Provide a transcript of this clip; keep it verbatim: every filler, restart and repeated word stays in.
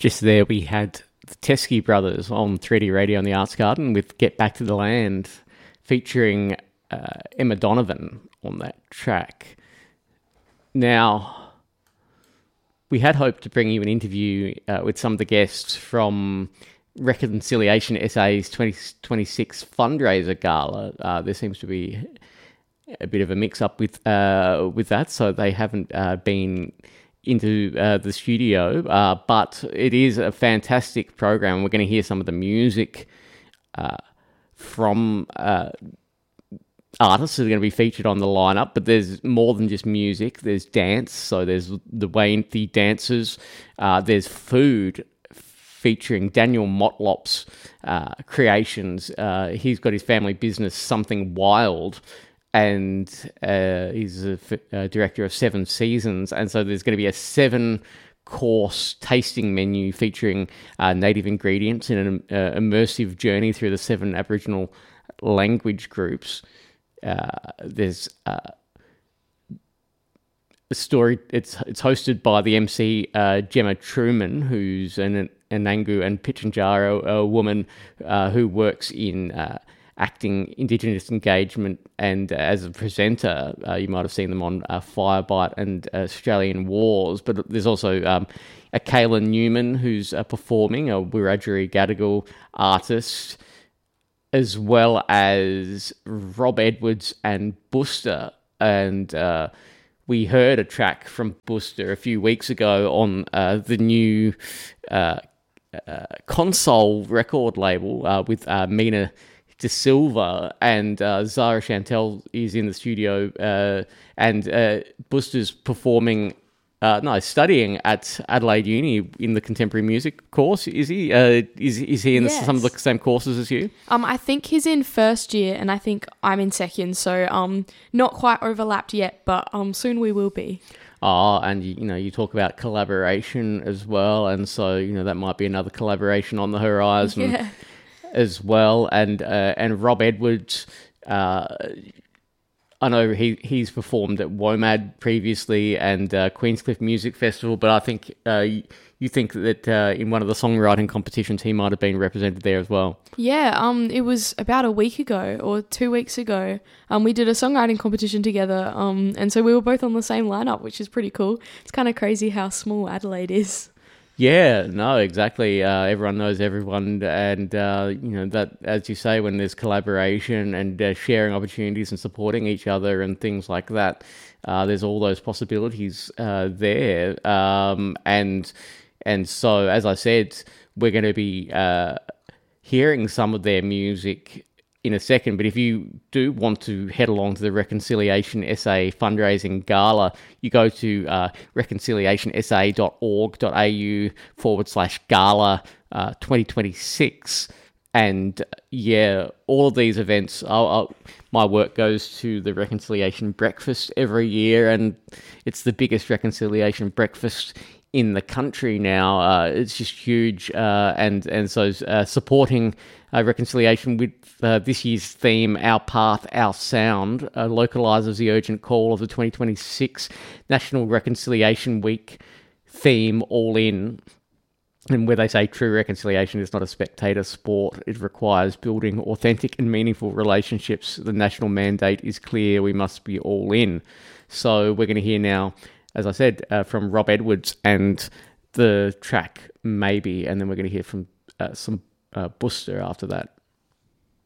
Just there we had the Teskey Brothers on three D Radio in the Arts Garden with Get Back to the Land, featuring uh, Emma Donovan on that track. Now, we had hoped to bring you an interview uh, with some of the guests from Reconciliation S A's twenty twenty-six fundraiser gala. Uh, there seems to be a bit of a mix-up with uh, with that, so they haven't uh, been into uh, the studio, uh, but it is a fantastic program. We're going to hear some of the music uh, from uh, artists that are going to be featured on the lineup, but there's more than just music. There's dance, so there's the Wayne the dancers. Uh, there's food featuring Daniel Motlop's uh, creations. Uh, he's got his family business, Something Wild, and uh, he's a f- uh, director of Seven Seasons, and so there's going to be a seven-course tasting menu featuring uh, native ingredients in an uh, immersive journey through the seven Aboriginal language groups. Uh, there's uh, a story. It's it's hosted by the M C uh, Gemma Truman, who's an Anangu and Pitjantjatjara a woman uh, who works in Uh, acting, Indigenous engagement, and uh, as a presenter, uh, you might have seen them on uh, Firebite and uh, Australian Wars, but there's also um, a Kayla Newman who's uh, performing, a Wiradjuri Gadigal artist, as well as Rob Edwards and Booster. And uh, we heard a track from Booster a few weeks ago on uh, the new uh, uh, console record label uh, with uh, Mina De Silva, and uh, Zara Chantel is in the studio, uh, and uh, Booster's performing, uh, no, studying at Adelaide Uni in the contemporary music course. Is he? Uh, is is he in yes. the, some of the same courses as you? Um, I think he's in first year, and I think I'm in second. So, um, not quite overlapped yet, but um, soon we will be. Oh, and you, you know, you talk about collaboration as well, and so you know that might be another collaboration on the horizon. Yeah. As well, and uh, and Rob Edwards, uh, I know he he's performed at WOMAD previously and uh, Queenscliff Music Festival, but I think uh, you think that uh, in one of the songwriting competitions he might have been represented there as well. Yeah, um, it was about a week ago or two weeks ago. Um, we did a songwriting competition together, um, and so we were both on the same lineup, which is pretty cool. It's kind of crazy how small Adelaide is. Yeah, no, exactly. Uh, everyone knows everyone, and uh, you know that, as you say, when there's collaboration and uh, sharing opportunities and supporting each other and things like that, uh, there's all those possibilities uh, there. Um, and and so, as I said, we're going to be uh, hearing some of their music in a second, but if you do want to head along to the Reconciliation S A fundraising gala, you go to uh, reconciliationsa.org.au forward slash gala uh, twenty twenty-six. And yeah, all of these events, I'll, I'll, my work goes to the Reconciliation Breakfast every year, and it's the biggest reconciliation breakfast in the country now. Uh, it's just huge, uh, and and so uh, supporting uh, reconciliation with uh, this year's theme, Our Path, Our Sound, uh, localises the urgent call of the twenty twenty-six National Reconciliation Week theme, All In. And where they say true reconciliation is not a spectator sport, it requires building authentic and meaningful relationships. The national mandate is clear, we must be all in. So we're going to hear now, as I said, uh, from Rob Edwards and the track Maybe, and then we're going to hear from uh, some uh, Booster after that.